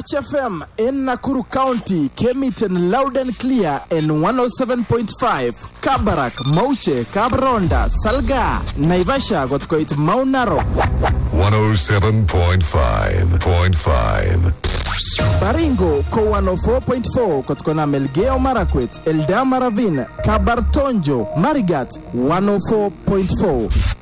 Touch FM in Nakuru County came it in loud and clear in 107.5. Kabarak, Mauche, Kabronda, Salga, Naivasha got quite Mount Narok. 107.5. Baringo ko 104.4 kotkona Melgeo Marakwet, Eldama Ravine, Kabartonjo, Marigat 104.4.